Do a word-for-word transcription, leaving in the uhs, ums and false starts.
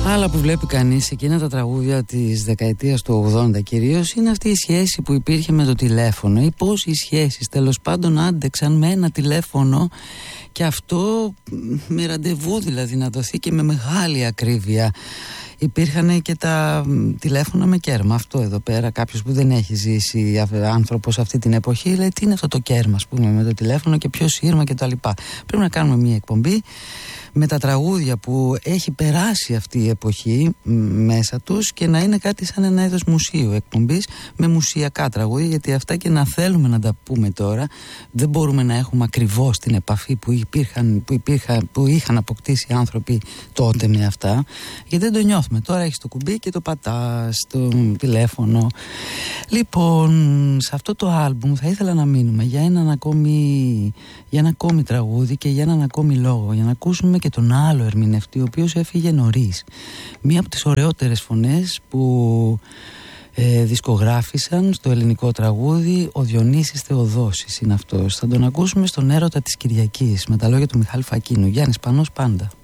Άλλα που βλέπει κανείς εκείνα τα τραγούδια της δεκαετίας του ογδόντα κυρίως είναι αυτή η σχέση που υπήρχε με το τηλέφωνο ή πώς οι σχέσεις τέλος πάντων άντεξαν με ένα τηλέφωνο, και αυτό με ραντεβού δηλαδή να δοθεί και με μεγάλη ακρίβεια. Υπήρχαν και τα τηλέφωνα με κέρμα. Αυτό εδώ πέρα, κάποιος που δεν έχει ζήσει άνθρωπος αυτή την εποχή, λέει τι είναι αυτό το κέρμα, ας πούμε, με το τηλέφωνο και ποιο σύρμα και τα λοιπά. Πρέπει να κάνουμε μια εκπομπή με τα τραγούδια που έχει περάσει αυτή η εποχή μέσα τους και να είναι κάτι σαν ένα είδος μουσείου εκπομπής με μουσιακά τραγούδια, γιατί αυτά και να θέλουμε να τα πούμε τώρα δεν μπορούμε να έχουμε ακριβώς την επαφή που, υπήρχαν, που, υπήρχαν, που είχαν αποκτήσει οι άνθρωποι τότε με αυτά, γιατί δεν το νιώθουμε. Τώρα έχεις το κουμπί και το πατάς στο τηλέφωνο. Λοιπόν, σε αυτό το άλμπουμ θα ήθελα να μείνουμε για έναν ακόμη, για ένα ακόμη τραγούδι και για έναν ακόμη λόγο, για να ακούσουμε και τον άλλο ερμηνευτή, ο οποίος έφυγε νωρίς. Μία από τις ωραιότερες φωνές που ε, δισκογράφησαν στο ελληνικό τραγούδι, ο Διονύσης Θεοδόσης είναι αυτός. Θα τον ακούσουμε στον Έρωτα της Κυριακής με τα λόγια του Μιχάλη Φακίνου. Γιάννης Πανός πάντα.